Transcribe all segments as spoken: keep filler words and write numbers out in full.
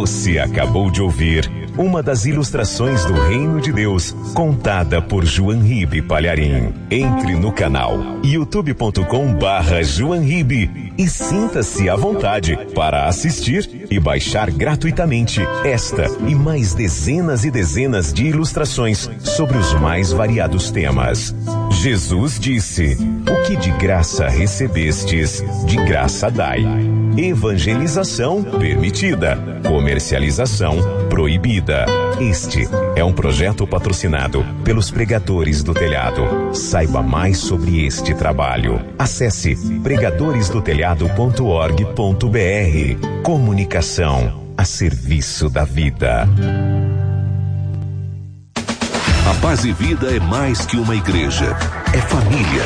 Você acabou de ouvir uma das ilustrações do Reino de Deus, contada por João Ribe Palharim. Entre no canal youtube ponto com barra João Ribe e sinta-se à vontade para assistir e baixar gratuitamente esta e mais dezenas e dezenas de ilustrações sobre os mais variados temas. Jesus disse: o que de graça recebestes, de graça dai. Evangelização permitida, comercialização proibida. Este é um projeto patrocinado pelos Pregadores do Telhado. Saiba mais sobre este trabalho. Acesse pregadores do telhado ponto org ponto br. Comunicação a serviço da vida. A Paz e Vida é mais que uma igreja, é família.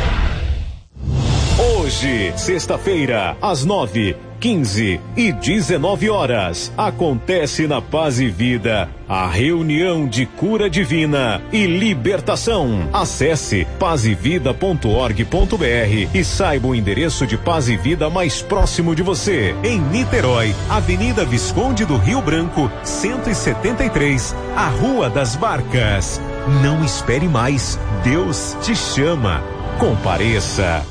Hoje, sexta-feira, às nove, quinze e dezenove horas, acontece na Paz e Vida a reunião de cura divina e libertação. Acesse paz e vida ponto org ponto br e saiba o endereço de Paz e Vida mais próximo de você. Em Niterói, Avenida Visconde do Rio Branco, cento e setenta e três, a Rua das Barcas. Não espere mais, Deus te chama. Compareça.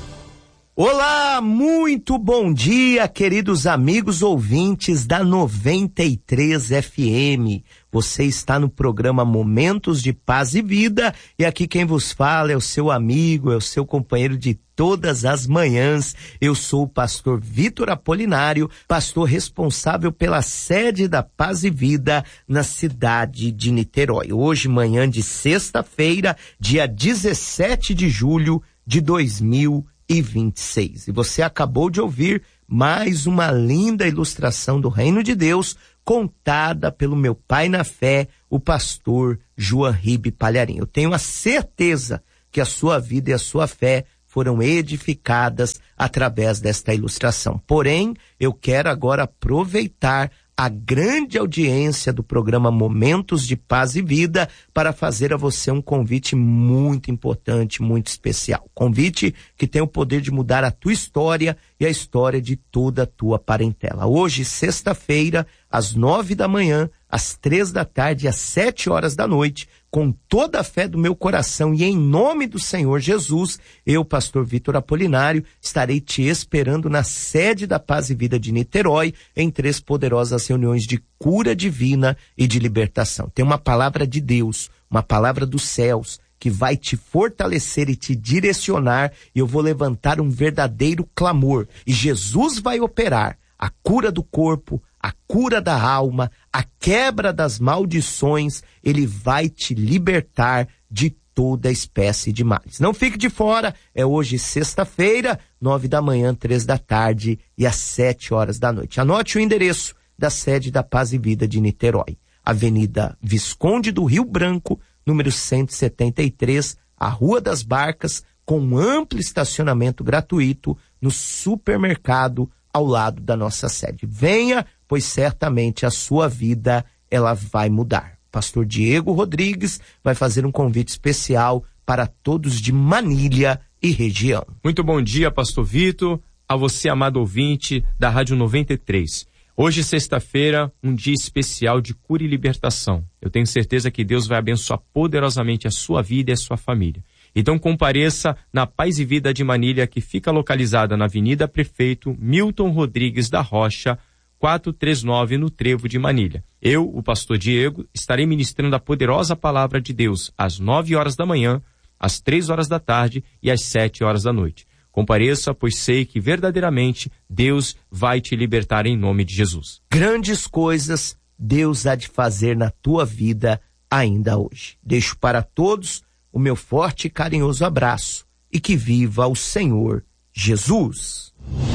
Olá, muito bom dia, queridos amigos ouvintes da noventa e três F M. Você está no programa Momentos de Paz e Vida e aqui quem vos fala é o seu amigo, é o seu companheiro de todas as manhãs. Eu sou o pastor Vitor Apolinário, pastor responsável pela sede da Paz e Vida na cidade de Niterói. Hoje, manhã de sexta-feira, dia dezessete de julho de dois mil e vinte e seis. E você acabou de ouvir mais uma linda ilustração do Reino de Deus contada pelo meu pai na fé, o pastor João Ribe Palharim. Eu tenho a certeza que a sua vida e a sua fé foram edificadas através desta ilustração. Porém, eu quero agora aproveitar a grande audiência do programa Momentos de Paz e Vida para fazer a você um convite muito importante, muito especial. Convite que tem o poder de mudar a tua história e a história de toda a tua parentela. Hoje, sexta-feira, às nove da manhã, às três da tarde e às sete horas da noite, com toda a fé do meu coração e em nome do Senhor Jesus, eu, pastor Vitor Apolinário, estarei te esperando na sede da Paz e Vida de Niterói, em três poderosas reuniões de cura divina e de libertação. Tem uma palavra de Deus, uma palavra dos céus, que vai te fortalecer e te direcionar, e eu vou levantar um verdadeiro clamor, e Jesus vai operar a cura do corpo, a cura da alma, a quebra das maldições. Ele vai te libertar de toda espécie de males. Não fique de fora, é hoje sexta-feira, nove da manhã, três da tarde e às sete horas da noite. Anote o endereço da sede da Paz e Vida de Niterói. Avenida Visconde do Rio Branco, número cento e setenta e três, a Rua das Barcas, com amplo estacionamento gratuito no supermercado ao lado da nossa sede. Venha, pois certamente a sua vida ela vai mudar. Pastor Diego Rodrigues vai fazer um convite especial para todos de Manilha e região. Muito bom dia, pastor Vitor, a você, amado ouvinte da Rádio noventa e três. Hoje, sexta-feira, um dia especial de cura e libertação. Eu tenho certeza que Deus vai abençoar poderosamente a sua vida e a sua família. Então compareça na Paz e Vida de Manilha, que fica localizada na Avenida Prefeito Milton Rodrigues da Rocha, quatrocentos e trinta e nove, no Trevo de Manilha. Eu, o pastor Diego, estarei ministrando a poderosa palavra de Deus às nove horas da manhã, às três horas da tarde e às sete horas da noite. Compareça, pois sei que verdadeiramente Deus vai te libertar em nome de Jesus. Grandes coisas Deus há de fazer na tua vida ainda hoje. Deixo para todos o meu forte e carinhoso abraço e que viva o Senhor Jesus.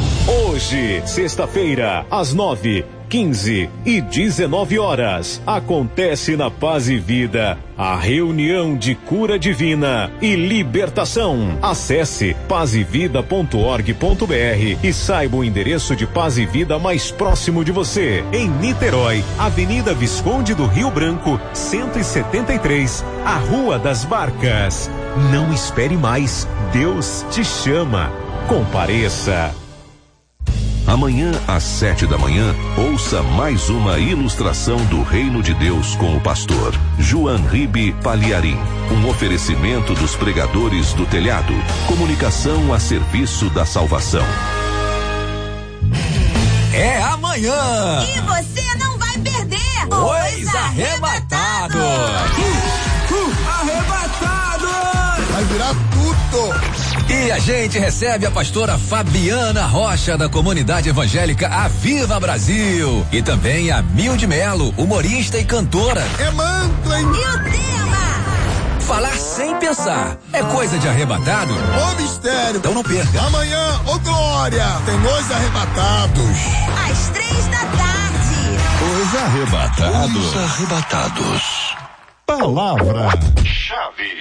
Hoje, sexta-feira, às nove, quinze e dezenove horas, acontece na Paz e Vida a reunião de cura divina e libertação. Acesse paz e vida ponto org ponto br e saiba o endereço de Paz e Vida mais próximo de você. Em Niterói, Avenida Visconde do Rio Branco, cento e setenta e três, a Rua das Barcas. Não espere mais, Deus te chama. Compareça. Amanhã, às sete da manhã, ouça mais uma ilustração do Reino de Deus com o pastor João Ribe Palharim. Um oferecimento dos pregadores do telhado. Comunicação a serviço da salvação. É amanhã! E você não vai perder! Os Arrebatados! Uh, uh, arrebatados! Vai virar tudo! E a gente recebe a pastora Fabiana Rocha, da comunidade evangélica Aviva Brasil. E também a Milde Melo, humorista e cantora. É manto, hein? E o tema? Falar sem pensar. É coisa de arrebatado? Ô mistério! Então não perca. Amanhã, ô glória! Tem Os Arrebatados. Às três da tarde. Os Arrebatados. Os Arrebatados. Palavra-chave.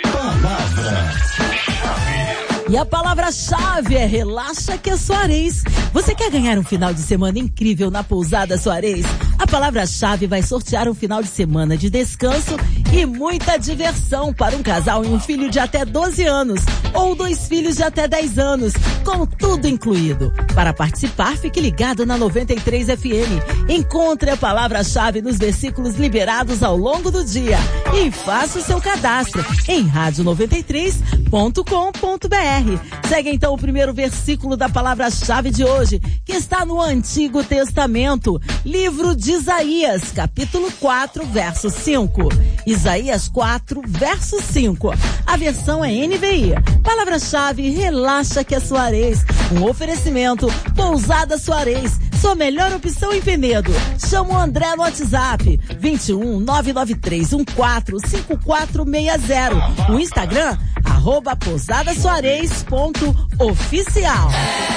Palavra-chave. E a palavra-chave é relaxa que é Soares. Você quer ganhar um final de semana incrível na Pousada Soares? A palavra-chave vai sortear um final de semana de descanso e muita diversão para um casal e um filho de até doze anos ou dois filhos de até dez anos, com tudo incluído. Para participar, fique ligado na noventa e três F M. Encontre a palavra-chave nos versículos liberados ao longo do dia e faça o seu cadastro em rádio noventa e três ponto com ponto b r. Segue então o primeiro versículo da palavra-chave de hoje, que está no Antigo Testamento, livro de Isaías, capítulo quatro, verso cinco. Isaías quatro, verso cinco. A versão é N V I. Palavra-chave, relaxa que é Soares. Um oferecimento, Pousada Soares, sua melhor opção em Penedo. Chama o André no WhatsApp, vinte e um, nove nove três um quatro cinco quatro seis zero. O Instagram, arroba Pousada Soares ponto oficial.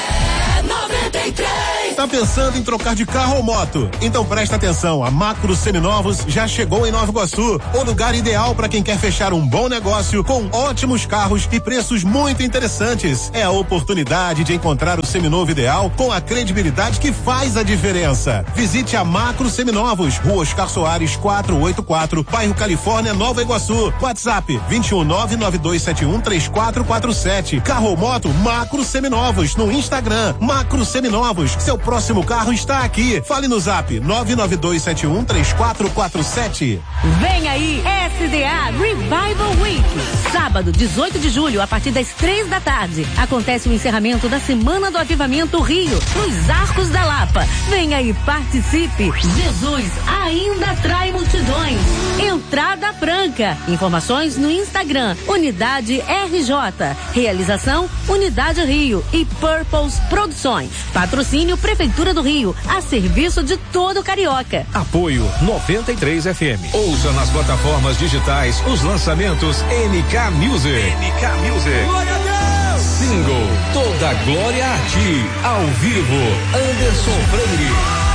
É noventa e três. Tá pensando em trocar de carro ou moto? Então presta atenção, a Macro Seminovos já chegou em Nova Iguaçu, o lugar ideal para quem quer fechar um bom negócio com ótimos carros e preços muito interessantes. É a oportunidade de encontrar o seminovo ideal com a credibilidade que faz a diferença. Visite a Macro Seminovos, Rua Oscar Soares quatrocentos e oitenta e quatro, bairro Califórnia, Nova Iguaçu. WhatsApp vinte e um, nove nove dois sete um, três quatro quatro sete. Carro ou moto, Macro Seminovos no Instagram, Macro Seminovos. Seu próximo carro está aqui. Fale no Zap nove nove dois sete um, três quatro quatro sete. Vem aí, S D A Revival Week. Sábado, dezoito de julho, a partir das três da tarde, acontece o encerramento da Semana do Avivamento Rio, nos Arcos da Lapa. Vem aí, participe. Jesus ainda atrai multidões. Entrada franca. Informações no Instagram, Unidade R J. Realização, Unidade Rio e Purpose Produções. Patrocínio Prefeitura do Rio, a serviço de todo carioca. Apoio noventa e três F M. Ouça nas plataformas digitais os lançamentos M K Music. M K Music. Glória a Deus! Single Toda Glória a Ti. Ao vivo, Anderson Freire.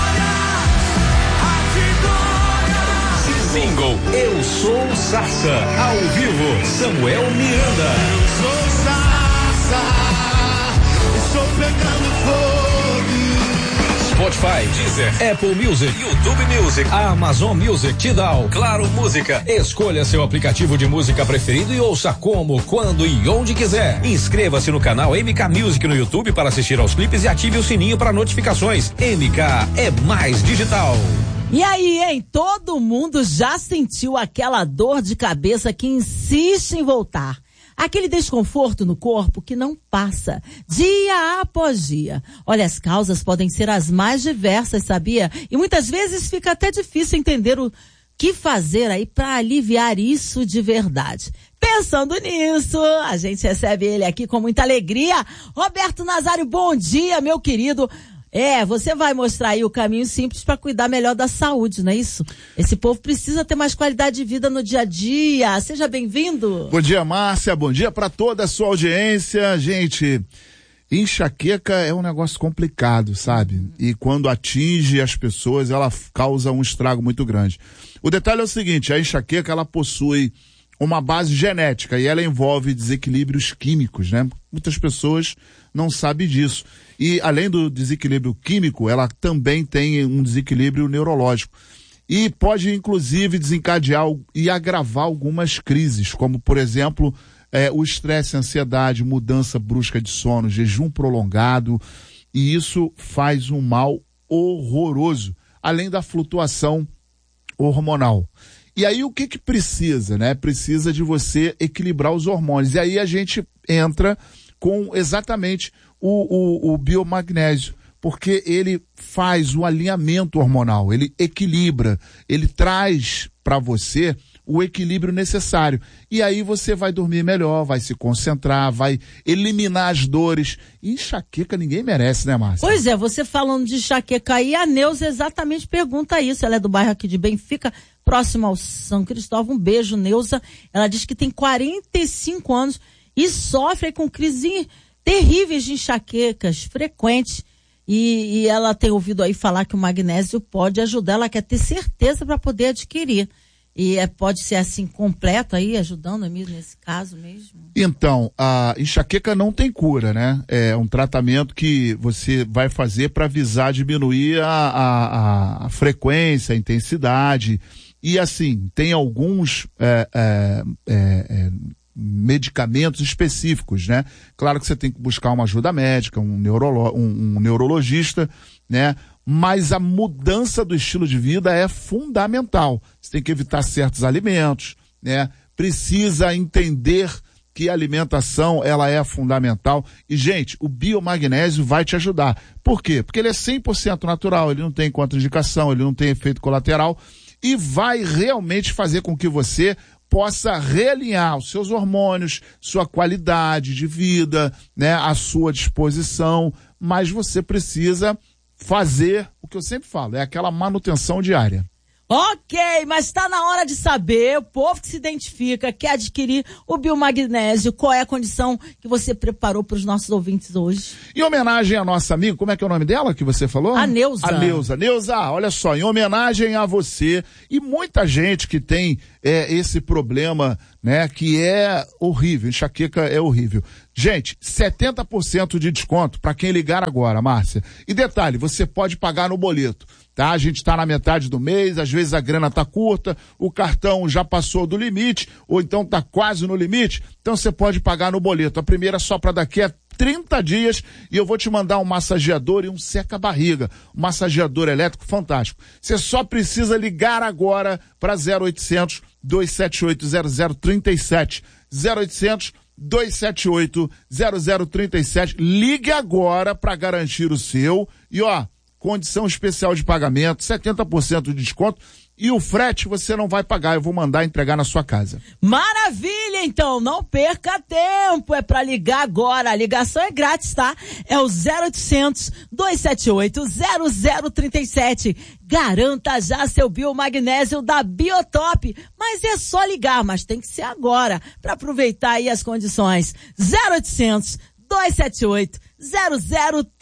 Single Eu Sou Sarça. Ao vivo, Samuel Miranda. Eu sou Sarça, estou pegando fogo. Spotify, Deezer, Apple Music, YouTube Music, Amazon Music, Tidal, Claro Música. Escolha seu aplicativo de música preferido e ouça como, quando e onde quiser. Inscreva-se no canal M K Music no YouTube para assistir aos clipes e ative o sininho para notificações. M K é mais digital. E aí, hein? Todo mundo já sentiu aquela dor de cabeça que insiste em voltar. Aquele desconforto no corpo que não passa, dia após dia. Olha, as causas podem ser as mais diversas, sabia? E muitas vezes fica até difícil entender o que fazer aí para aliviar isso de verdade. Pensando nisso, a gente recebe ele aqui com muita alegria. Roberto Nazário, bom dia, meu querido. É, você vai mostrar aí o caminho simples para cuidar melhor da saúde, não é isso? Esse povo precisa ter mais qualidade de vida no dia a dia. Seja bem-vindo. Bom dia, Márcia. Bom dia para toda a sua audiência. Gente, enxaqueca é um negócio complicado, sabe? E quando atinge as pessoas, ela causa um estrago muito grande. O detalhe é o seguinte, a enxaqueca, ela possui uma base genética e ela envolve desequilíbrios químicos, né? Muitas pessoas não sabem disso. E além do desequilíbrio químico, ela também tem um desequilíbrio neurológico. E pode, inclusive, desencadear e agravar algumas crises, como, por exemplo, é, o estresse, a ansiedade, mudança brusca de sono, jejum prolongado, E isso faz um mal horroroso, além da flutuação hormonal. E aí o que que precisa, né? Precisa de você equilibrar os hormônios. E aí a gente entra com exatamente o, o, o biomagnésio, porque ele faz o alinhamento hormonal, ele equilibra, ele traz para você o equilíbrio necessário. E aí você vai dormir melhor, vai se concentrar, vai eliminar as dores. E enxaqueca ninguém merece, né, Márcia? Pois é, você falando de enxaqueca aí, a Neuza exatamente pergunta isso. Ela é do bairro aqui de Benfica, próximo ao São Cristóvão. Um beijo, Neuza. Ela diz que tem quarenta e cinco anos e sofre com crises terríveis de enxaquecas frequentes. E, e ela tem ouvido aí falar que o magnésio pode ajudar. Ela quer ter certeza para poder adquirir. E é, pode ser assim, completo aí, ajudando mesmo nesse caso mesmo? Então, a enxaqueca não tem cura, né? É um tratamento que você vai fazer para visar diminuir a, a, a frequência, a intensidade. E assim, tem alguns é, é, é, medicamentos específicos, né? Claro que você tem que buscar uma ajuda médica, um, neurolo, um, um neurologista, né? Mas a mudança do estilo de vida é fundamental. Você tem que evitar certos alimentos, né? Precisa entender que a alimentação, ela é fundamental. E, gente, o biomagnésio vai te ajudar. Por quê? Porque ele é cem por cento natural, ele não tem contraindicação, ele não tem efeito colateral e vai realmente fazer com que você possa realinhar os seus hormônios, sua qualidade de vida, né? A sua disposição, mas você precisa fazer o que eu sempre falo, é aquela manutenção diária. Ok, mas está na hora de saber, o povo que se identifica, quer adquirir o biomagnésio, qual é a condição que você preparou para os nossos ouvintes hoje? Em homenagem à nossa amiga, como é que é o nome dela que você falou? A Neuza. A Neuza. Neuza, olha só, em homenagem a você e muita gente que tem é, esse problema, né, que é horrível, enxaqueca é horrível. Gente, setenta por cento de desconto para quem ligar agora, Márcia. E detalhe, você pode pagar no boleto, tá? A gente está na metade do mês, às vezes a grana tá curta, o cartão já passou do limite, ou então tá quase no limite, então você pode pagar no boleto. A primeira só para daqui a trinta dias e eu vou te mandar um massageador e um seca-barriga, um massageador elétrico fantástico. Você só precisa ligar agora para zero oitocentos, dois sete oito, zero zero três sete, zero oitocentos, dois sete oito, zero zero três sete. Ligue agora para garantir o seu e ó, condição especial de pagamento, setenta por cento de desconto e o frete você não vai pagar, eu vou mandar entregar na sua casa. Maravilha, então, não perca tempo, é para ligar agora, a ligação é grátis, tá? É o zero oitocentos, dois sete oito, zero zero três sete. Garanta já seu biomagnésio da Biotop, mas é só ligar, mas tem que ser agora, para aproveitar aí as condições. zero oitocentos, dois sete oito, zero zero três sete.